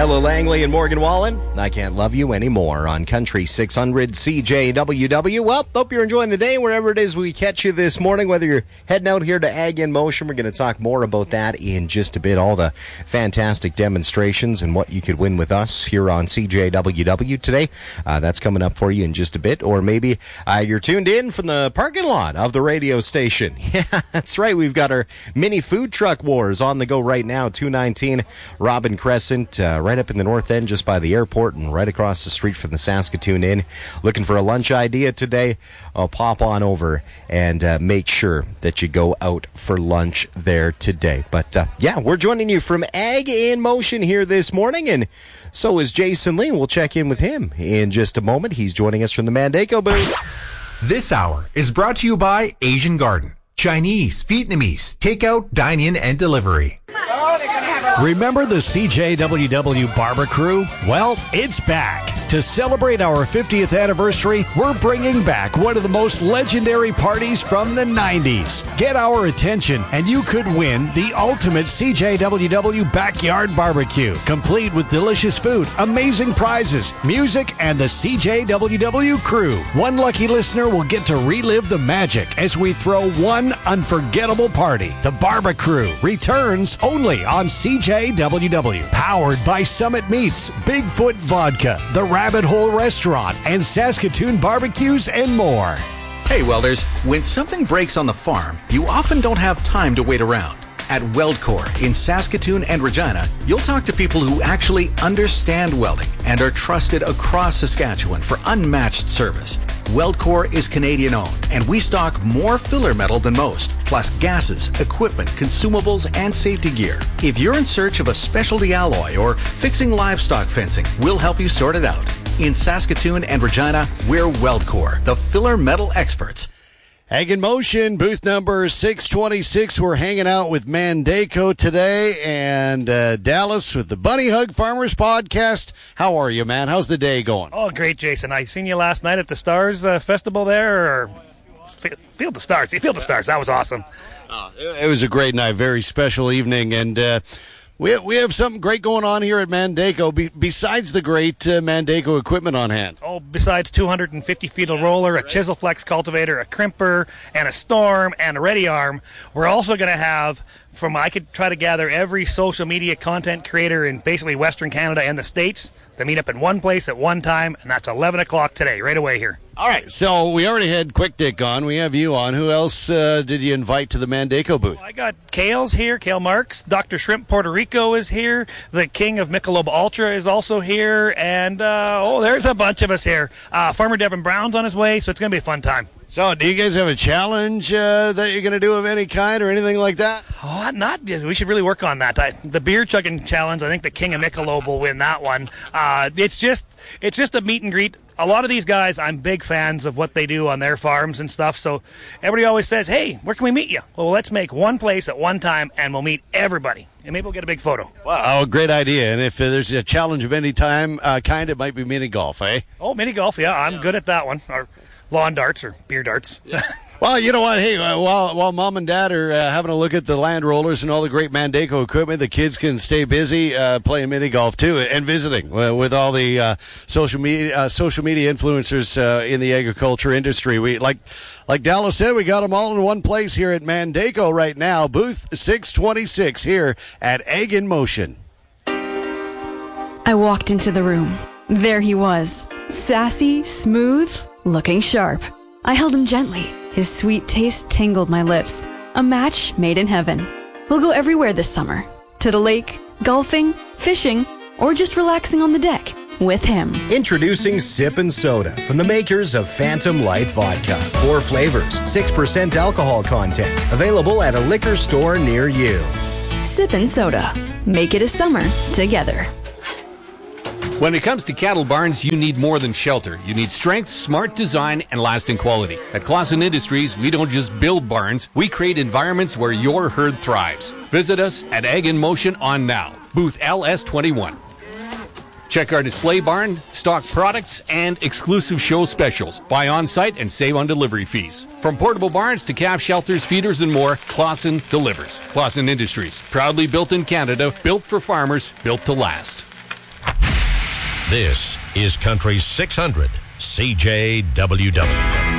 Ella Langley and Morgan Wallen, I Can't Love You Anymore on Country 600 CJWW. Well, hope you're enjoying the day wherever it is we catch you this morning, whether you're heading out here to Ag in Motion. We're going to talk more about that in just a bit, all the fantastic demonstrations and what you could win with us here on CJWW today. That's coming up for you in just a bit. Or maybe you're tuned in from the parking lot of the radio station. Yeah, that's right. We've got our mini food truck wars on the go right now. 219 Robin Crescent, right up in the north end, just by the airport and right across the street from the Saskatoon Inn. Looking for a lunch idea today? I'll pop on over and make sure that you go out for lunch there today. But yeah, we're joining you from Ag in Motion here this morning, and so is Jason Lee. We'll check in with him in just a moment. He's joining us from the Mandako booth. This hour is brought to you by Asian Garden. Chinese, Vietnamese, takeout, dine-in, and delivery. Remember the CJWW Barber Crew? Well, it's back. To celebrate our 50th anniversary, we're bringing back one of the most legendary parties from the 90s. Get our attention and you could win the ultimate CJWW Backyard Barbecue, complete with delicious food, amazing prizes, music, and the CJWW Crew. One lucky listener will get to relive the magic as we throw one unforgettable party. The Barber Crew returns only on CJWW. Powered by Summit Meats, Bigfoot Vodka, The Rabbit Hole Restaurant, and Saskatoon Barbecues and more. Hey welders, when something breaks on the farm, you often don't have time to wait around. At WeldCore in Saskatoon and Regina, you'll talk to people who actually understand welding and are trusted across Saskatchewan for unmatched service. WeldCore is Canadian-owned, and we stock more filler metal than most, plus gases, equipment, consumables, and safety gear. If you're in search of a specialty alloy or fixing livestock fencing, we'll help you sort it out. In Saskatoon and Regina, we're WeldCore, the filler metal experts. Ag in Motion, booth number 626. We're hanging out with Mandako today, and Dallas with the Bunny Hug Farmers Podcast. How are you, man? How's the day going? Oh, great, Jason. I seen you last night at the Stars Festival there, or Field of Stars. Field of Stars. That was awesome. It was a great night, very special evening, and we have something great going on here at Mandako, besides the great Mandako equipment on hand. Oh, besides 250 feet of roller, a chisel flex cultivator, a crimper, and a storm, and a ready arm, we're also going to have, I could try to gather every social media content creator in basically Western Canada and the States. They meet up in one place at one time, and that's 11 o'clock today, right away here. All right, so we already had Quick Dick on. We have you on. Who else did you invite to the Mandako booth? Well, I got Kale's here, Kale Marks. Dr. Shrimp Puerto Rico is here. The King of Michelob Ultra is also here. And, there's a bunch of us here. Farmer Devin Brown's on his way, so it's going to be a fun time. So, do you guys have a challenge that you're going to do of any kind or anything like that? Oh, not yet. We should really work on that. The beer chugging challenge, I think the King of Michelob will win that one. It's just a meet and greet. A lot of these guys, I'm big fans of what they do on their farms and stuff, so everybody always says, hey, where can we meet you? Well, let's make one place at one time, and we'll meet everybody, and maybe we'll get a big photo. Wow, great idea. And if there's a challenge of any kind, it might be mini golf, eh? Oh, mini golf, yeah, I'm good at that one. Or lawn darts or beer darts. Yeah. Well, you know what? Hey, while Mom and Dad are having a look at the Land Rollers and all the great Mandako equipment, the kids can stay busy playing mini golf too and visiting with all the social media influencers in the agriculture industry. We like Dallas said, we got them all in one place here at Mandako right now, booth 626 here at Ag in Motion. I walked into the room. There he was, sassy, smooth, looking sharp. I held him gently. His sweet taste tingled my lips. A match made in heaven. We'll go everywhere this summer. To the lake, golfing, fishing, or just relaxing on the deck with him. Introducing Sip and Soda from the makers of Phantom Light Vodka. 4 flavors, 6% alcohol content. Available at a liquor store near you. Sip and Soda. Make it a summer together. When it comes to cattle barns, you need more than shelter. You need strength, smart design, and lasting quality. At Clausen Industries, we don't just build barns, we create environments where your herd thrives. Visit us at Ag in Motion on now, booth LS21. Check our display barn, stock products, and exclusive show specials. Buy on-site and save on delivery fees. From portable barns to calf shelters, feeders, and more, Clausen delivers. Clausen Industries, proudly built in Canada, built for farmers, built to last. This is Country 600 CJWW.